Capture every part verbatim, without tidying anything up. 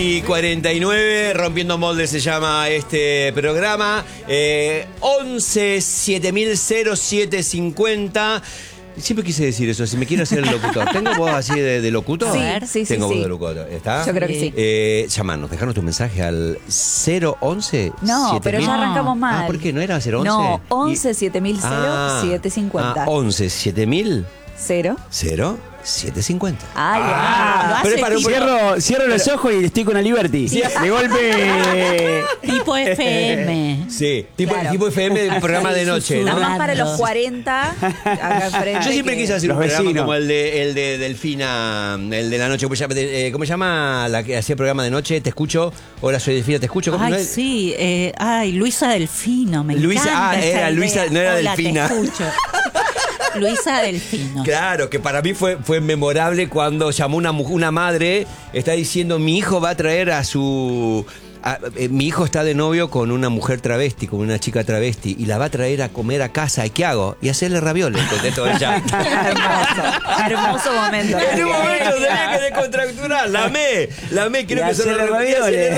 Y cuarenta y nueve, Rompiendo Moldes se llama este programa. eh, once siete mil siete cincuenta. Siempre quise decir eso, si me quiero hacer el locutor. ¿Tengo voz así de, de locutor? Sí, sí, sí. Tengo sí. voz de locutor, ¿está? Yo creo que sí. Eh, llamanos, dejanos tu mensaje al cero once. No, pero ya arrancamos mal. Ah, ¿por qué? ¿No era cero once? No, once siete mil siete cincuenta. Ah, once siete mil Cero. cero siete cincuenta. Ay, Ah, ah, pero para un- Cierro, cierro los ojos y estoy con la Liberty. De golpe. Tipo F M. Sí, tipo, Claro. tipo F M, el programa de noche, nada ¿no? más para los cuarenta. Acá enfrente, Yo siempre que- quise hacer Los un programa vecinos. como el de, el de Delfina, el de la noche. ¿Cómo se llama, de- eh, ¿cómo se llama la que hacía programa de noche? Te escucho. Hola, soy Delfina, te escucho. ¿Cómo no Ay, es? sí. Eh, ay, Luisa Delfino. Me Luisa, encanta ah, esa era idea. Luisa, no era Hola, Delfina. Te escucho. Luisa Delfino. Claro, que para mí fue, fue memorable cuando llamó una, mu- una madre, está diciendo, mi hijo va a traer a su... a- eh, mi hijo está de novio con una mujer travesti, con una chica travesti, y la va a traer a comer a casa. ¿Y qué hago? Y hacerle ravioles, contestó ella. Hermoso, hermoso momento. En un momento tenía que descontracturar, la amé, la amé, creo Y que son hacerle los ravioles.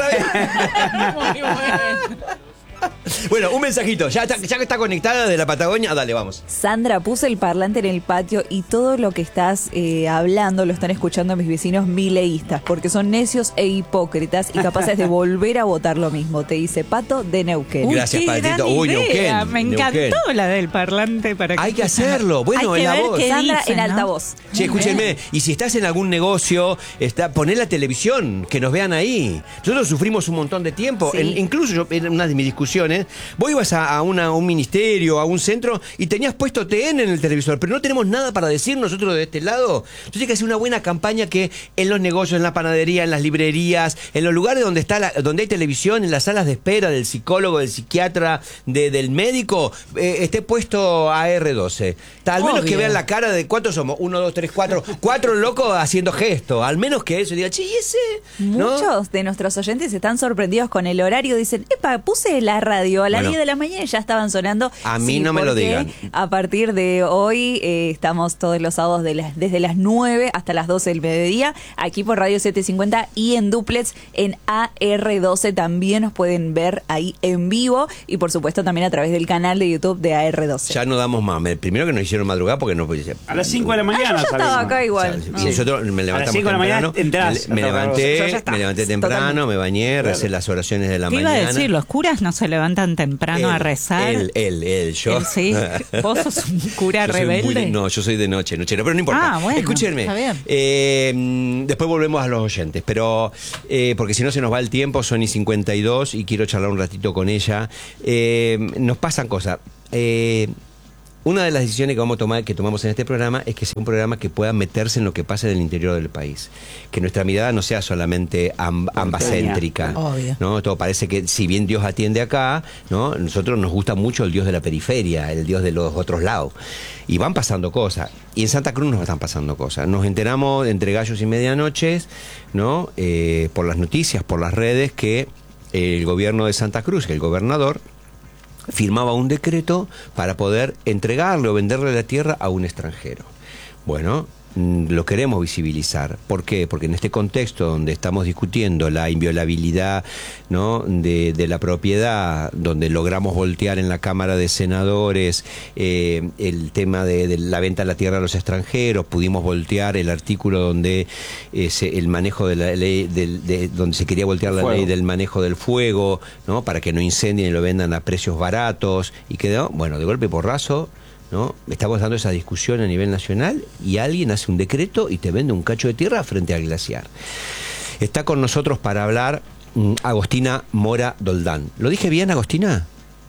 Bueno, un mensajito, ya está, ya que está conectada de la Patagonia, dale, vamos. Sandra, puse el parlante en el patio y todo lo que estás eh, hablando lo están escuchando mis vecinos mileístas, porque son necios e hipócritas y capaces de volver a votar lo mismo. Te dice Pato de Neuquén. Uy, Gracias, qué Patito. gran Uy, idea. Neuquén, Me encantó Neuquén. la del parlante para Hay que hacerlo, bueno, Hay en que la ver voz. qué Sandra dicen, en ¿no? altavoz. Che, escúchenme, y si estás en algún negocio, está, poné la televisión, que nos vean ahí. Nosotros sufrimos un montón de tiempo. Sí. En- incluso yo, en una de mis discusiones, vos ibas a, a una- a un ministerio, a un centro, y tenías puesto T N en el televisor, pero no tenemos nada para decir nosotros de este lado. Entonces hay que hacer una buena campaña que en los negocios, en la panadería, en las librerías, en los lugares donde está la- donde hay televisión, en las salas de espera del psicólogo, del psiquiatra, de- del médico, eh, esté puesto A R doce. Tal menos Obvio. que vean la cara de cuántos somos, uno, dos, tres, cuatro, cuatro locos haciendo gestos. Al menos que eso diga, che, ¿y ese? ¿No? Muchos de nuestros oyentes están sorprendidos con el horario. Dicen, epa, puse la radio a las Bueno. diez de la mañana y ya estaban sonando. A mí no me lo porque digan. A partir de hoy eh, estamos todos los sábados de las, desde las nueve hasta las doce del mediodía, aquí por Radio setecientos cincuenta y en duplex en A R doce. También nos pueden ver ahí en vivo y por supuesto también a través del canal de YouTube de A R doce. Ya no damos más. Me- Primero que nos hicieron madrugar porque no podía. A las cinco de la mañana. Ah, yo ya estaba salimos. acá igual. Y No. nosotros me A las levantamos cinco de la mañana temprano, entrás. me, me Ya levanté, está. me levanté temprano, Totalmente. me bañé, recé las oraciones de la ¿Qué iba mañana. a decir? ¿Los curas no se levantan temprano a Él, rezar? Él, él, él, yo. Él sí. ¿Vos sos un cura Yo soy muy rebelde? de- no, yo soy de noche, nochero, pero no importa. Ah, bueno, Escúchenme. está bien. eh, mm, después volvemos a los oyentes, pero eh, porque si no se nos va el tiempo, son y cincuenta y dos y quiero charlar un ratito con ella. Eh, nos pasan cosas. Eh, Una de las decisiones que vamos a tomar, que tomamos en este programa, es que sea un programa que pueda meterse en lo que pasa en el interior del país. Que nuestra mirada no sea solamente amb- ambacéntrica. Obvio. ¿No? Todo parece que si bien Dios atiende acá, ¿no? Nosotros nos gusta mucho el Dios de la periferia, el Dios de los otros lados. Y van pasando cosas. Y en Santa Cruz nos están pasando cosas. Nos enteramos entre gallos y medianoches, ¿no? Eh, por las noticias, por las redes, que el gobierno de Santa Cruz, el gobernador, firmaba un decreto para poder entregarle o venderle la tierra a un extranjero. Bueno, mm, lo queremos visibilizar. ¿Por qué? Porque en este contexto donde estamos discutiendo la inviolabilidad, ¿no? de, de la propiedad, donde logramos voltear en la Cámara de Senadores eh, el tema de, de la venta de la tierra a los extranjeros, pudimos voltear el artículo donde eh, se- el manejo de la ley, del- de- donde se quería voltear la Fuego. ley del manejo del fuego, ¿no? Para que no incendien y lo vendan a precios baratos, y quedó, bueno, de golpe y porrazo, ¿no? Estamos dando esa discusión a nivel nacional y alguien hace un decreto y te vende un cacho de tierra frente al glaciar. Está con nosotros para hablar mm, Agostina Mora Doldán. ¿Lo dije bien, Agostina?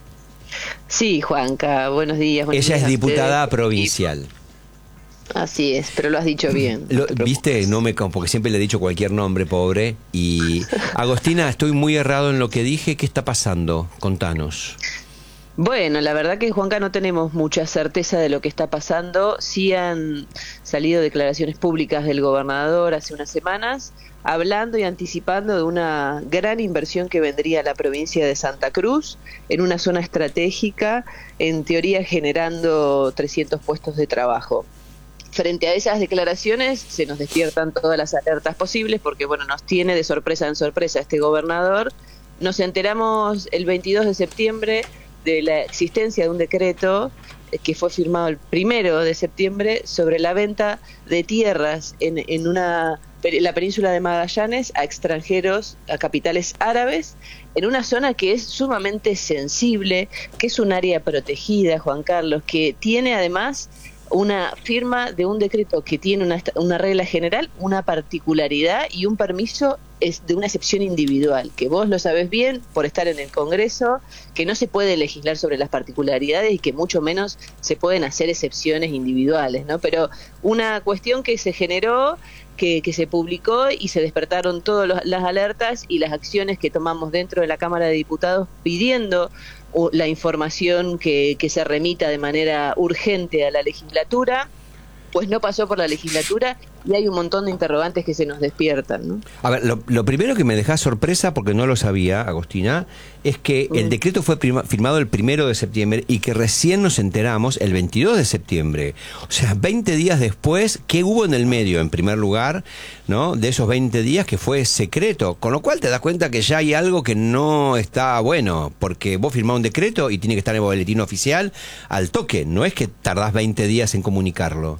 Sí, Juanca, buenos días. buenos Ella días es a diputada ustedes. provincial. Así es, pero lo has dicho bien. Lo- no te ¿Viste? preocupes. No me, porque siempre le he dicho cualquier nombre, pobre. Y Agostina, estoy muy errado en lo que dije. ¿Qué está pasando? Contanos. Bueno, la verdad que Juanca no tenemos mucha certeza de lo que está pasando. Sí han salido declaraciones públicas del gobernador hace unas semanas hablando y anticipando de una gran inversión que vendría a la provincia de Santa Cruz en una zona estratégica, en teoría generando trescientos puestos de trabajo. frente a esas declaraciones se nos despiertan todas las alertas posibles porque, bueno, nos tiene de sorpresa en sorpresa este gobernador. Nos enteramos el veintidós de septiembre de la existencia de un decreto que fue firmado el primero de septiembre sobre la venta de tierras en, en una la península de Magallanes a extranjeros, a capitales árabes, en una zona que es sumamente sensible, que es un área protegida, Juan Carlos, que tiene además una firma de un decreto que tiene una, una regla general, una particularidad y un permiso es de una excepción individual, que vos lo sabés bien por estar en el Congreso, que no se puede legislar sobre las particularidades y que mucho menos se pueden hacer excepciones individuales, ¿no? Pero una cuestión que se generó, que, que se publicó y se despertaron todas las alertas y las acciones que tomamos dentro de la Cámara de Diputados pidiendo la información que, que se remita de manera urgente a la legislatura, pues no pasó por la legislatura y hay un montón de interrogantes que se nos despiertan, ¿no? A ver, lo, lo primero que me deja sorpresa, porque no lo sabía, Agostina, es que mm. el decreto fue prima, firmado el primero de septiembre y que recién nos enteramos el veintidós de septiembre. O sea, veinte días después, ¿qué hubo en el medio? En primer lugar, ¿no? De esos veinte días que fue secreto, con lo cual te das cuenta que ya hay algo que no está bueno, porque vos firmás un decreto y tiene que estar en el boletín oficial al toque, no es que tardás veinte días en comunicarlo.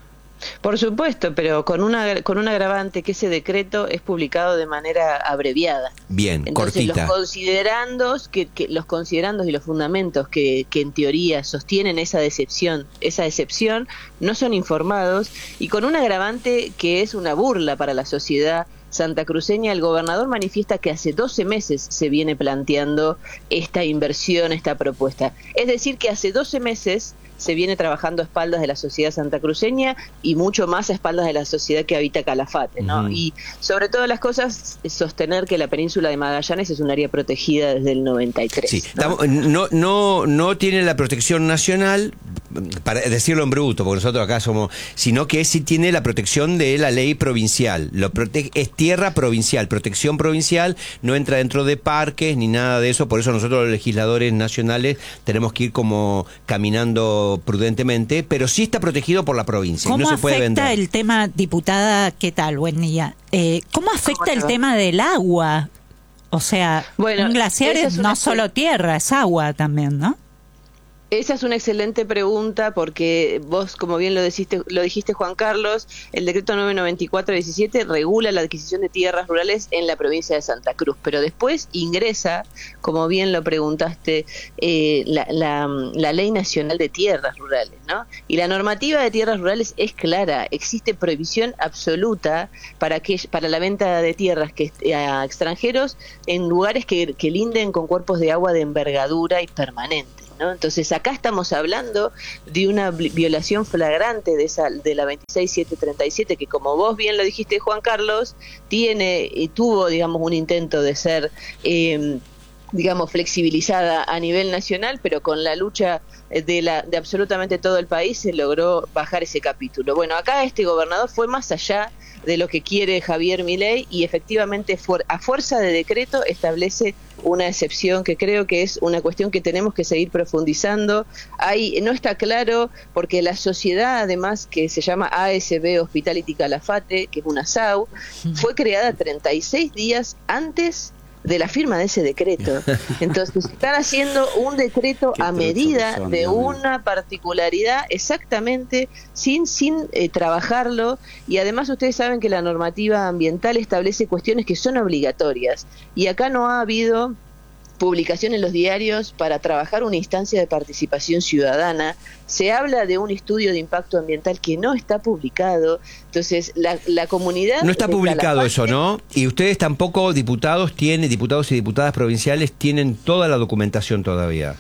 Por supuesto, pero con una con un agravante que ese decreto es publicado de manera abreviada. Bien, entonces, cortita. Los considerandos, que, que los considerandos y los fundamentos que, que en teoría sostienen esa decepción, esa excepción, no son informados y con un agravante que es una burla para la sociedad santacruceña. El gobernador manifiesta que hace doce meses se viene planteando esta inversión, esta propuesta. Es decir, que hace doce meses se viene trabajando a espaldas de la sociedad santacruceña y mucho más a espaldas de la sociedad que habita Calafate, ¿no? Uh-huh. Y sobre todas las cosas, sostener que la península de Magallanes es un área protegida desde el noventa y tres. Sí, ¿no? no, no, no tiene la protección nacional, para decirlo en bruto, porque nosotros acá somos, sino que sí tiene la protección de la ley provincial. Lo prote- es tierra provincial, protección provincial, no entra dentro de parques ni nada de eso, por eso nosotros los legisladores nacionales tenemos que ir como caminando prudentemente, pero sí está protegido por la provincia. ¿Cómo no se puede afecta vender. el tema, diputada, qué tal, buen día? Eh, ¿Cómo afecta el tema del agua? O sea, bueno, un glaciar es no solo tierra, es agua también, ¿no? Esa es una excelente pregunta porque vos, como bien lo dijiste, lo dijiste Juan Carlos, el decreto novecientos noventa y cuatro diecisiete regula la adquisición de tierras rurales en la provincia de Santa Cruz, pero después ingresa, como bien lo preguntaste, eh, la, la, la Ley Nacional de Tierras Rurales, ¿no? Y la normativa de tierras rurales es clara, existe prohibición absoluta para que para la venta de tierras que a extranjeros en lugares que, que linden con cuerpos de agua de envergadura y permanente, ¿no? Entonces acá estamos hablando de una violación flagrante de esa de la veintiséis mil setecientos treinta y siete que, como vos bien lo dijiste, Juan Carlos, tiene y tuvo, digamos, un intento de ser eh, digamos flexibilizada a nivel nacional, pero con la lucha de la de absolutamente todo el país se logró bajar ese capítulo. Bueno, acá este gobernador fue más allá de lo que quiere Javier Milei y efectivamente for, a fuerza de decreto establece una excepción que creo que es una cuestión que tenemos que seguir profundizando. Ahí no está claro porque la sociedad, además, que se llama A S B Hospitality Calafate, que es una S A U, fue creada treinta y seis días antes de la firma de ese decreto. Entonces están haciendo un decreto a medida de una particularidad exactamente sin sin eh, trabajarlo, y además ustedes saben que la normativa ambiental establece cuestiones que son obligatorias y acá no ha habido publicación en los diarios para trabajar una instancia de participación ciudadana. Se habla de un estudio de impacto ambiental que no está publicado. Entonces, la, la comunidad... No está publicado Calafate, eso, ¿no? Y ustedes tampoco, diputados, tienen, diputados y diputadas provinciales, tienen toda la documentación todavía.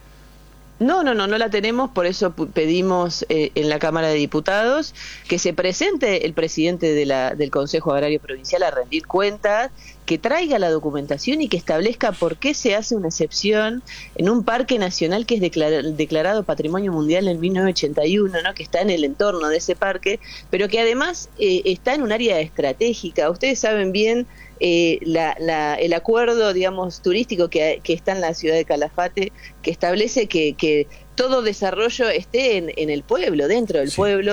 No, no, no, no la tenemos, por eso pedimos eh, en la Cámara de Diputados que se presente el presidente de la, del Consejo Agrario Provincial a rendir cuentas, que traiga la documentación y que establezca por qué se hace una excepción en un parque nacional que es declara, declarado Patrimonio Mundial en mil novecientos ochenta y uno, ¿no? Que está en el entorno de ese parque, pero que además eh, está en un área estratégica. Ustedes saben bien eh, la, la, el acuerdo, digamos, turístico que, que está en la ciudad de Calafate, que establece que, que todo desarrollo esté en, en el pueblo, dentro del sí. pueblo.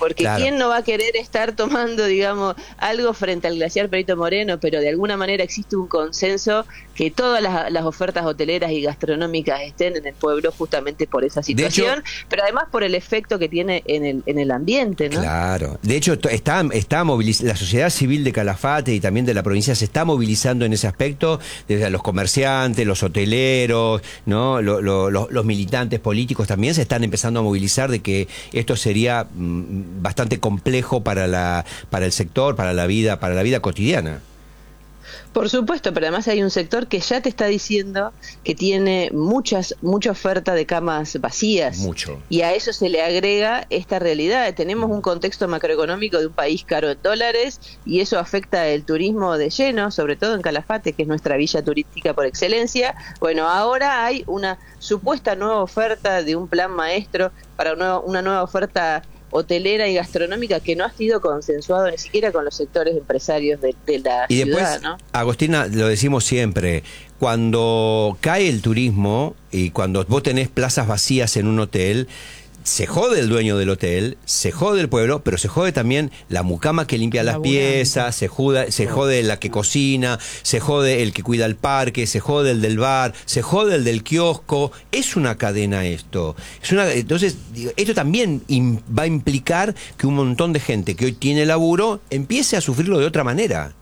porque Claro. ¿quién no va a querer estar tomando, digamos, algo frente al glaciar Perito Moreno? Pero de alguna manera existe un consenso que todas las, las ofertas hoteleras y gastronómicas estén en el pueblo justamente por esa situación, hecho, pero además por el efecto que tiene en el, en el ambiente, ¿no? Claro. De hecho, to- está, está moviliz- la sociedad civil de Calafate y también de la provincia se está movilizando en ese aspecto, desde los comerciantes, los hoteleros, ¿no? Lo- lo- lo- los militantes políticos también se están empezando a movilizar de que esto sería mm, bastante complejo para la para el sector, para la vida, para la vida cotidiana. Por supuesto, pero además hay un sector que ya te está diciendo que tiene muchas mucha oferta de camas vacías. Mucho. Y a eso se le agrega esta realidad. Tenemos un contexto macroeconómico de un país caro en dólares y eso afecta el turismo de lleno, sobre todo en Calafate, que es nuestra villa turística por excelencia. Bueno, ahora hay una supuesta nueva oferta de un plan maestro para una, una nueva oferta hotelera y gastronómica que no ha sido consensuado ni siquiera con los sectores empresarios de, de la Y ciudad, después, ¿no? Agostina, lo decimos siempre, cuando cae el turismo y cuando vos tenés plazas vacías en un hotel, se jode el dueño del hotel, se jode el pueblo, pero se jode también la mucama que limpia las piezas, se jode, se jode la que cocina, se jode el que cuida el parque, se jode el del bar, se jode el del kiosco. Es una cadena esto. Es una, entonces, digo, esto también im- va a implicar que un montón de gente que hoy tiene laburo empiece a sufrirlo de otra manera.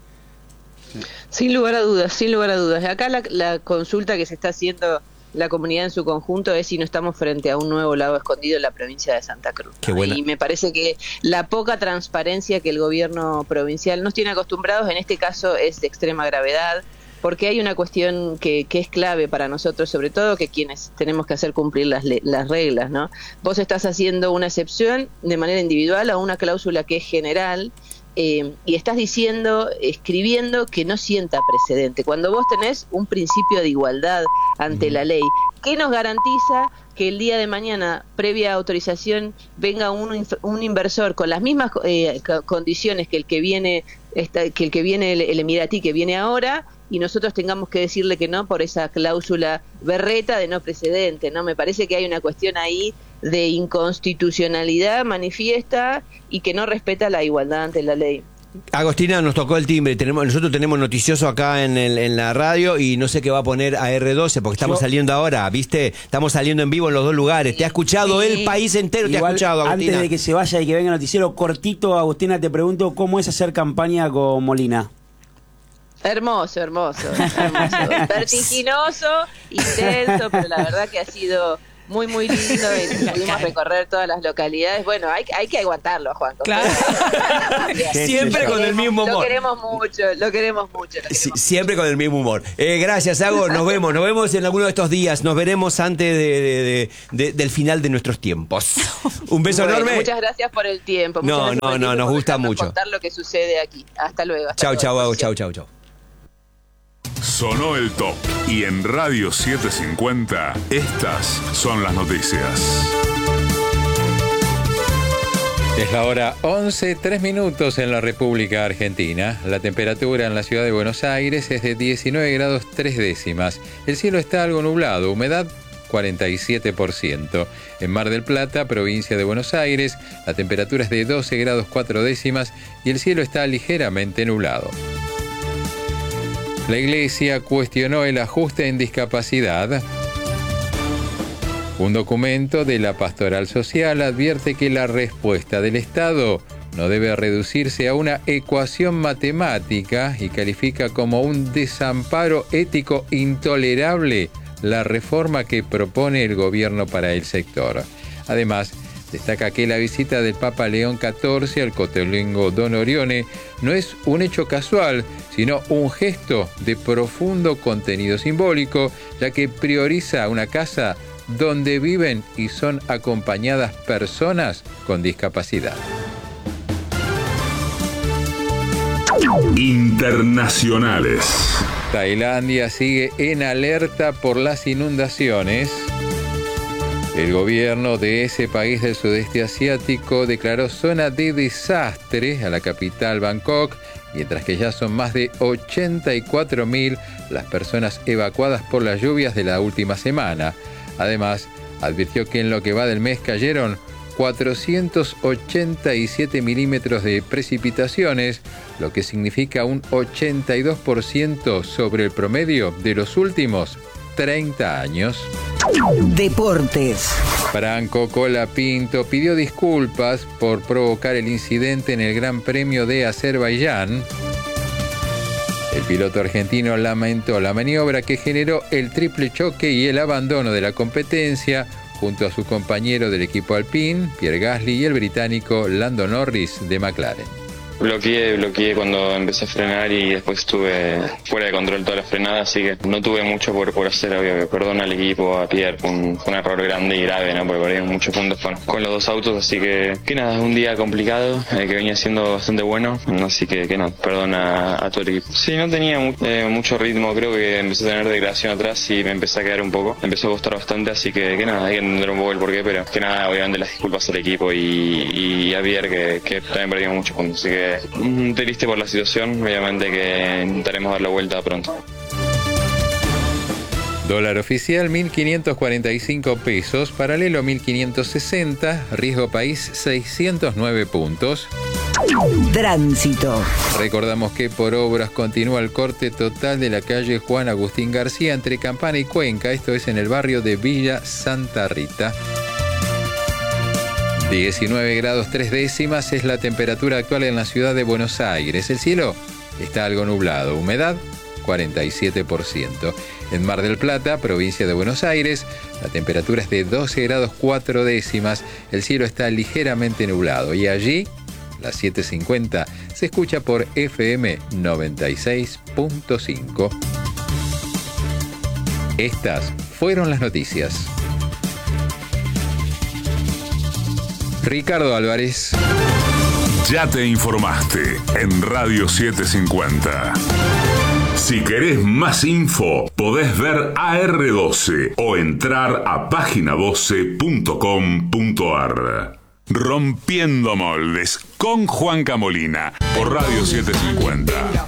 Sin lugar a dudas, sin lugar a dudas. Acá la, la consulta que se está haciendo la comunidad en su conjunto es si no estamos frente a un nuevo lago escondido en la provincia de Santa Cruz. Qué buena. Y me parece que la poca transparencia que el gobierno provincial nos tiene acostumbrados en este caso es de extrema gravedad, porque hay una cuestión que, que es clave para nosotros, sobre todo que quienes tenemos que hacer cumplir las, le- las reglas, ¿no? Vos estás haciendo una excepción de manera individual a una cláusula que es general, eh, y estás diciendo, escribiendo que no sienta precedente. Cuando vos tenés un principio de igualdad ante la ley, ¿qué nos garantiza que el día de mañana, previa autorización, venga un, inf- un inversor con las mismas eh, co- condiciones que el que viene, esta- que el que viene el, el emiratí que viene ahora, y nosotros tengamos que decirle que no por esa cláusula berreta de no precedente, ¿no? Me parece que hay una cuestión ahí de inconstitucionalidad manifiesta y que no respeta la igualdad ante la ley. Agostina, nos tocó el timbre. Tenemos, nosotros tenemos noticioso acá en, el, en la radio y no sé qué va a poner a R doce porque estamos Yo- saliendo ahora, ¿viste? Estamos saliendo en vivo en los dos lugares. Te ha escuchado Sí. el país entero, te ha Igual, escuchado, Agostina. antes de que se vaya y que venga el noticiero cortito, Agustina, te pregunto cómo es hacer campaña con Molina. Hermoso, hermoso, hermoso. Vertiginoso, intenso, pero la verdad que ha sido muy, muy lindo y pudimos recorrer todas las localidades. Bueno, hay, hay que aguantarlo, Juan. Claro. Siempre con el mismo Lo humor. queremos mucho, lo queremos mucho. lo Sí, queremos siempre con el mismo humor. Eh, gracias, Ago. Nos vemos. Nos vemos en alguno de estos días. Nos veremos antes de, de- de- de- del final de nuestros tiempos. Un beso Bueno, enorme. Muchas gracias por el tiempo. No, muchas gracias no, por el no, tiempo, nos por gusta dejarnos mucho. contar lo que sucede aquí. Hasta luego. hasta Chau, luego. chau, Ago. Chau, chau, chau. Sonó el top y en Radio setecientos cincuenta estas son las noticias. Es la hora once, tres minutos en la República Argentina. La temperatura en la ciudad de Buenos Aires es de diecinueve grados tres décimas. El cielo está algo nublado, humedad cuarenta y siete por ciento. En Mar del Plata, provincia de Buenos Aires, la temperatura es de doce grados cuatro décimas y el cielo está ligeramente nublado. La Iglesia cuestionó el ajuste en discapacidad. Un documento de la Pastoral Social advierte que la respuesta del Estado no debe reducirse a una ecuación matemática y califica como un desamparo ético intolerable la reforma que propone el gobierno para el sector. Además, destaca que la visita del Papa León catorce al cotelengo Don Orione no es un hecho casual, sino un gesto de profundo contenido simbólico, ya que prioriza una casa donde viven y son acompañadas personas con discapacidad. Internacionales. Tailandia sigue en alerta por las inundaciones. El gobierno de ese país del sudeste asiático declaró zona de desastre a la capital Bangkok, mientras que ya son más de ochenta y cuatro mil las personas evacuadas por las lluvias de la última semana. Además, advirtió que en lo que va del mes cayeron cuatrocientos ochenta y siete milímetros de precipitaciones, lo que significa un ochenta y dos por ciento sobre el promedio de los últimos treinta años. Deportes. Franco Colapinto pidió disculpas por provocar el incidente en el Gran Premio de Azerbaiyán. El piloto argentino lamentó la maniobra que generó el triple choque y el abandono de la competencia junto a su compañero del equipo Alpine, Pierre Gasly, y el británico Lando Norris de McLaren. Bloqueé, bloqueé cuando empecé a frenar y después estuve fuera de control toda la frenada, así que no tuve mucho por, por hacer, obvio. Perdón al equipo, a Pierre, fue un, fue un error grande y grave, ¿no? Porque perdí muchos puntos con, con los dos autos, así que, que nada, es un día complicado, eh, que venía siendo bastante bueno, así que, que no, perdón a, a todo el equipo. Sí, no tenía mu eh, mucho ritmo, creo que empecé a tener degradación atrás y me empecé a quedar un poco, empezó a costar bastante, así que, que nada, hay que entender un poco el porqué, pero que nada, obviamente las disculpas al equipo y, y a Pierre, que, que también perdimos muchos puntos, así que mm, triste por la situación, obviamente que intentaremos dar la vuelta pronto. Dólar oficial mil quinientos cuarenta y cinco pesos, paralelo mil quinientos sesenta, riesgo país seiscientos nueve puntos. Tránsito. Recordamos que por obras continúa el corte total de la calle Juan Agustín García entre Campana y Cuenca, esto es en el barrio de Villa Santa Rita. diecinueve grados tres décimas es la temperatura actual en la ciudad de Buenos Aires. El cielo está algo nublado, humedad cuarenta y siete por ciento. En Mar del Plata, provincia de Buenos Aires, la temperatura es de doce grados cuatro décimas, el cielo está ligeramente nublado y allí, las siete cincuenta, se escucha por F M noventa y seis punto cinco. Estas fueron las noticias. Ricardo Álvarez. Ya te informaste en Radio setecientos cincuenta. Si querés más info, podés ver A R doce o entrar a página doce punto com punto ar. Rompiendo moldes con Juanca Molina por Radio setecientos cincuenta.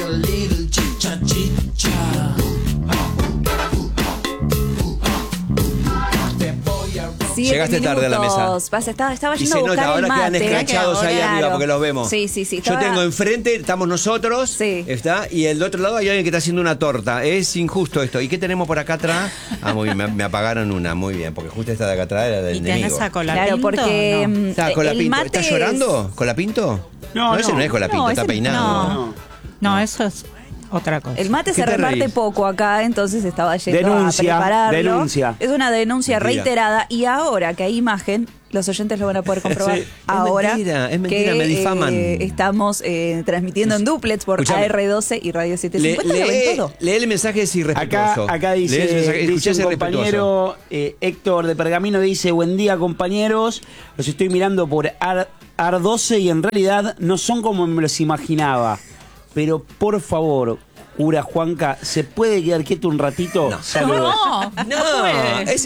Llegaste tarde a la mesa. Pasa, estaba, estaba Y yendo se a buscar nota, el ahora mate. quedan escrachados ahí Claro. arriba porque los vemos. Sí, sí, sí. Yo estaba- tengo enfrente, estamos nosotros, Sí. está, y el otro lado hay alguien que está haciendo una torta. Es injusto esto. ¿Y qué tenemos por acá atrás? Ah, muy bien, me, me apagaron una, muy bien, porque justo esta de acá atrás era del ¿Y enemigo. tenés a Colapinto? Claro, porque No. mm, Está el Colapinto. mate ¿Estás es- llorando? ¿Colapinto? No, ese no. no es Colapinto, No, está ese- peinado. no. No, eso es otra cosa. El mate ¿Qué se te reparte reís? poco acá, entonces estaba yendo Denuncia, a prepararlo. denuncia. Es una denuncia Mentira. reiterada y ahora que hay imagen, los oyentes lo van a poder comprobar. Sí. Es Ahora mentira, es mentira, que, me difaman. eh, estamos eh, transmitiendo en duplets por Escuchame. A R doce y Radio Le- setecientos cincuenta. ¿Lo ven lee, todo? lee el mensaje, es Acá, irrespetuoso. acá dice, Lee el mensaje, dice escuchá un ese respetuoso. compañero, eh, Héctor de Pergamino, dice: buen día, compañeros, los estoy mirando por A R doce y en realidad no son como me los imaginaba, pero por favor, cura Juanca, ¿se puede quedar quieto un ratito? Saludos. No, No, es,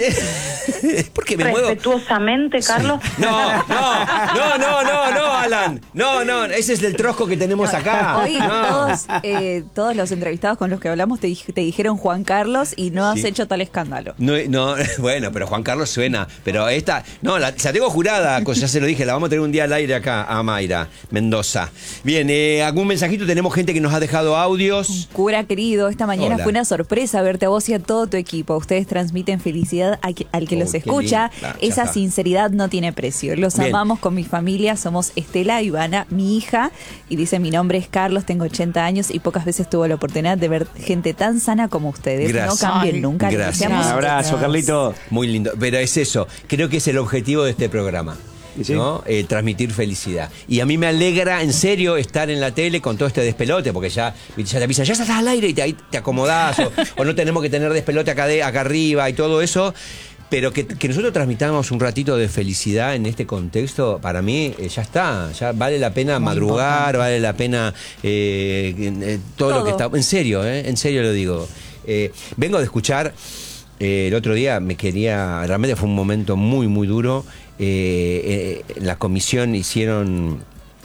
es porque me muevo. Respetuosamente, Carlos. No, no, no, no, no, no, Alan. No, no, ese es el trosco que tenemos acá. Hoy No. todos, eh, todos los entrevistados con los que hablamos te, dij- te dijeron Juan Carlos y no has Sí. hecho tal escándalo. No, no, bueno, pero Juan Carlos suena. Pero esta, no, la, la tengo jurada, cosa, ya se lo dije, la vamos a tener un día al aire acá, a Mayra Mendoza. Bien, eh, algún mensajito, tenemos gente que nos ha dejado audios. Cura querido, esta mañana Hola. fue una sorpresa verte a vos y a todo tu equipo. Ustedes transmiten felicidad a que- al que Oh, los qué escucha. lindo. Claro, ya Esa está. sinceridad no tiene precio. Los Bien. amamos con mi familia. Somos Estela, Ivana, mi hija. Y dice, mi nombre es Carlos, tengo ochenta años y pocas veces tuve la oportunidad de ver gente tan sana como ustedes. Gracias. No cambien Ay, nunca. les gracias. deseamos Un abrazo, éxitos. Carlito. Muy lindo, pero es eso, creo que es el objetivo de este programa. ¿Sí? ¿No? Eh, transmitir felicidad. Y a mí me alegra, en serio, estar en la tele con todo este despelote, porque ya, ya te avisan, ya estás al aire y te, ahí te acomodás, o, o no tenemos que tener despelote acá, de, acá arriba y todo eso. Pero que, que nosotros transmitamos un ratito de felicidad en este contexto, para mí eh, ya está, ya vale la pena Muy madrugar, importante. vale la pena eh, eh, todo, Todo. lo que está. En serio, eh, en serio lo digo. Eh, vengo de escuchar. Eh, el otro día me quería, realmente fue un momento muy, muy duro. Eh, eh, en la comisión hicieron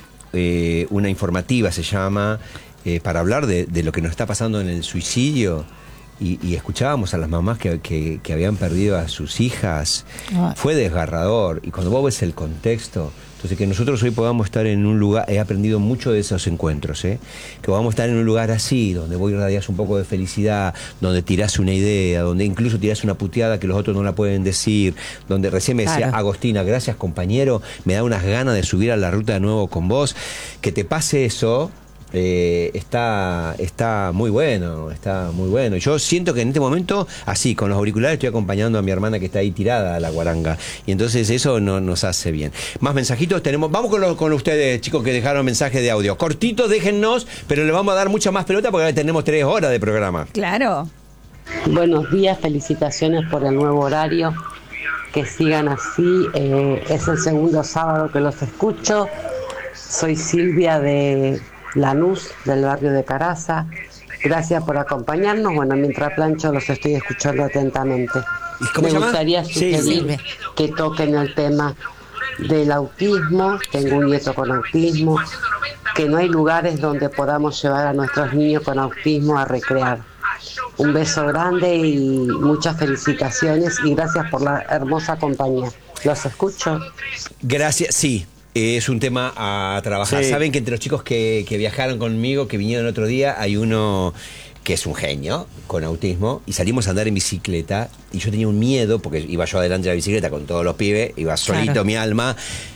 eh, una informativa, se llama, eh, para hablar de, de lo que nos está pasando en el suicidio. y, y escuchábamos a las mamás que, que, que habían perdido a sus hijas, Ah. fue desgarrador. Y cuando vos ves el contexto, entonces que nosotros hoy podamos estar en un lugar, he aprendido mucho de esos encuentros, ¿eh? Que podamos estar en un lugar así, donde vos irradiás un poco de felicidad, donde tirás una idea, donde incluso tirás una puteada que los otros no la pueden decir, donde recién me decía, Claro. Agostina, gracias compañero, me da unas ganas de subir a la ruta de nuevo con vos, que te pase eso. Eh, está está muy bueno, está muy bueno. Yo siento que en este momento, así, con los auriculares, estoy acompañando a mi hermana que está ahí tirada a la guaranga. Y entonces eso no, nos hace bien. Más mensajitos tenemos. Vamos con, los, con ustedes, chicos, que dejaron mensajes de audio. Cortitos, déjennos, pero le vamos a dar mucha más pelota porque ahora tenemos tres horas de programa. Claro. Buenos días, felicitaciones por el nuevo horario. Que sigan así. Eh, es el segundo sábado que los escucho. Soy Silvia de Lanús, del barrio de Caraza. Gracias por acompañarnos. Bueno, mientras plancho los estoy escuchando atentamente. ¿Cómo Me se llama? gustaría Sí, sugerir que toquen el tema del autismo. Tengo un nieto con autismo. Que no hay lugares donde podamos llevar a nuestros niños con autismo a recrear. Un beso grande y muchas felicitaciones y gracias por la hermosa compañía. Los escucho. Gracias, sí. Es un tema a trabajar. Sí. Saben que entre los chicos que, que viajaron conmigo, que vinieron el otro día, hay uno que es un genio con autismo y salimos a andar en bicicleta y yo tenía un miedo porque iba yo adelante de la bicicleta con todos los pibes, iba solito Claro. mi alma.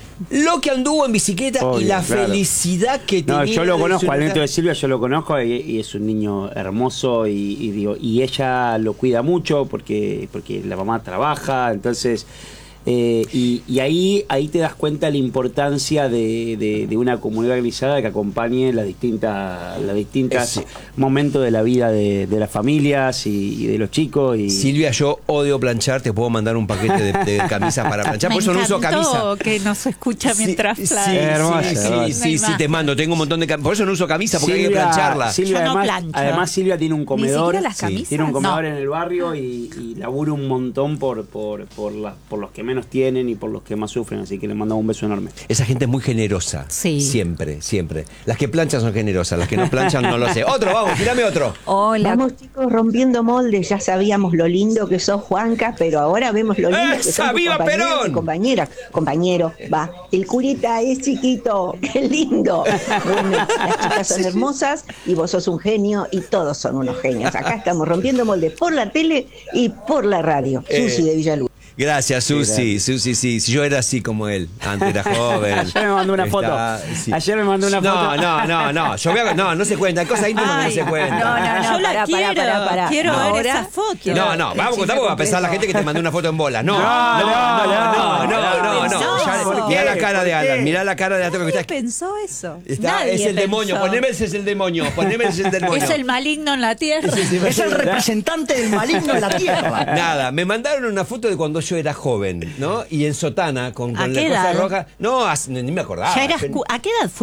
Lo que anduvo en bicicleta Obvio, y la claro. felicidad que tenía. No, yo lo de conozco, al disfrutar. nieto de Silvia yo lo conozco y, y es un niño hermoso y, y digo y ella lo cuida mucho porque porque la mamá trabaja, entonces eh, y, y ahí ahí te das cuenta la importancia de, de, de una comunidad organizada que acompañe las distintas las distintas Es- momentos de la vida de, de las familias y, y de los chicos y Silvia, yo odio planchar, te puedo mandar un paquete de, de camisas para planchar, Me por eso no uso encantó camisa. que nos escucha Sí, mientras sí, plancha. sí, Hermosa, sí, hermosa. sí, sí, sí, te mando, tengo un montón de camisas, por eso no uso camisa, porque hay que plancharla. Silvia Yo no además, plancho. además Silvia tiene un comedor, siquiera las sí, camisas. tiene un comedor No. en el barrio y, y labura un montón por por por, la- por los que menos tienen y por los que más sufren, así que le mandamos un beso enorme. Esa gente es muy generosa. Sí. Siempre, siempre. Las que planchan son generosas, las que no planchan no lo sé. Otro, vamos, tirame otro. Hola. Vamos chicos, rompiendo moldes, ya sabíamos lo lindo que sos Juanca, pero ahora vemos lo lindo que ¡Esa, son tus viva compañeros Perón! y compañeras. Compañero, va, el curita es chiquito, qué lindo. Bueno, las chicas son hermosas y vos sos un genio y todos son unos genios. Acá estamos rompiendo moldes por la tele y por la radio. Eh, Susi de Villaluz. Gracias, Susi. Susi, sí. Si yo era así como él, antes era joven. Ayer me mandó una foto. Estaba- sí. Ayer me mandó una No, foto. no, no, no. Yo veo, no, no se cuenta. Hay cosas íntimas que no Ay, se cuentan. no, no, no. Yo la pará, quiero, pará, pará, pará. quiero ver Ahora esa foto. quiero- No, no, el vamos, chisme tampoco va a pensar la completo. gente que te mandé una foto en bolas. No, No, no, no, no, no, no, no. no. Ya- ¿Por Mirá qué? la cara ¿Por de qué? Alan, mirá la cara de Alan que ¿Quién está. pensó eso? está- Nadie es el demonio, pensó. poneme ese es el demonio, poneme ese es el demonio. Es el maligno en la tierra. Es el representante del maligno en la tierra. Nada, me mandaron una foto de cuando yo era joven, ¿no? Y en sotana, con, ¿A con qué la cosa edad? roja. No, as- ni me acordaba. Ya eras Pero- cu- ¿A qué edad fue?